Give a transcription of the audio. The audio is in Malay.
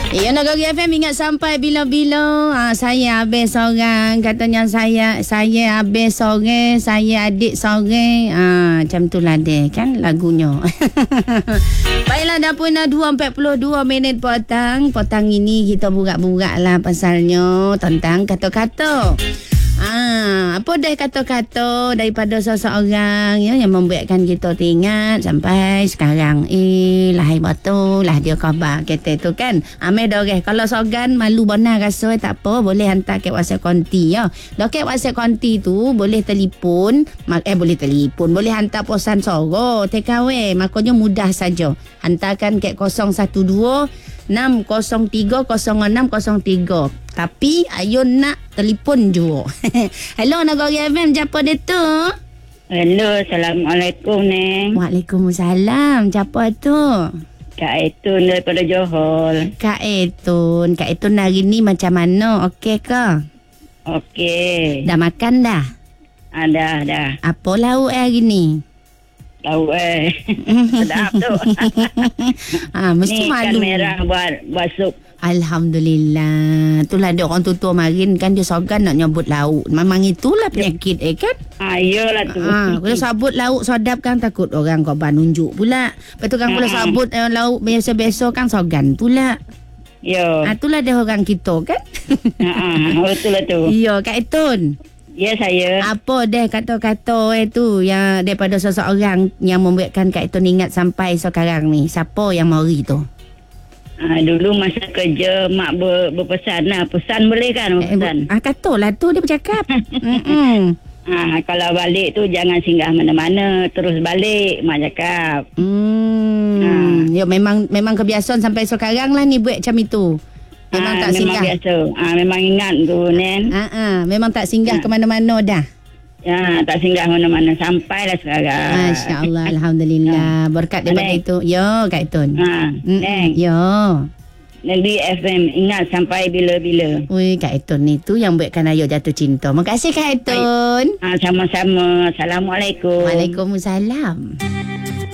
Ya, Negeri FM ingat sampai bila-bila. Saya habis seorang. Katanya saya habis seorang. Saya adik seorang. Macam tu lah deh kan lagunya. Baiklah, dah pun 2.42 minit petang. Petang ini kita burak-burak lah pasalnya tentang kata-kata. Apa dah kata-kata daripada seseorang ya, yang membuatkan kita teringat sampai sekarang. Lahir betul lah dia khabar kata tu kan. Ambil doreh. Kalau sogan malu benar rasa tak apa, boleh hantar ke WhatsApp konti ya. Dah ke WhatsApp konti tu boleh telefon, boleh hantar pesan suara take away. Makanya mudah saja. Hantarkan ke 012 603 0603. Tapi ayo nak telefon juga. Hello Negeri FM, siapa dia tu? Hello, Assalamualaikum Neng. Waalaikumsalam. Siapa tu? Kak Etun daripada Johor. Kak Etun hari ni macam mana? Okey ke? Okey. Dah makan dah? Dah. Apa lauk hari ni? Tahu sedap tu. Mesti ni malu. Ikan merah buat sup. Alhamdulillah. Itulah dia orang tua marin kan dia sogan nak nyebut lauk. Memang itulah penyakit kan? Iyalah tu. Kalau sebut lauk sedap kan takut orang korban nunjuk pula. Betul kan kalau sebut lauk biasa-biasa kan sogan pula. Ya. Itulah dia orang kita kan? Betul lah tu. Ya, Kak Etun. Ya, saya. Apa deh kata-kata itu yang daripada seseorang yang membuatkan Kak Etun ingat sampai sekarang ni? Siapa yang mari tu? Dulu masa kerja mak berpesan lah. Pesan boleh kan? Pesan. Katalah tu dia bercakap. Kalau balik tu jangan singgah mana-mana. Terus balik mak cakap. Ya, memang kebiasaan sampai sekarang lah ni buat macam itu. Memang tak singgah. Memang biasa. Memang ingat tu Nen. Memang tak singgah ke mana-mana dah. Ya, tak singgah mana-mana sampailah sekarang. Masya Allah, Alhamdulillah. Berkat daripada itu. Ya, Kak Etun. Neng. Ya. Negeri FM ingat sampai bila-bila. Ui, Kak Etun itu yang buatkan Ayo jatuh cinta. Terima kasih Kak Etun. Sama-sama. Assalamualaikum. Waalaikumsalam.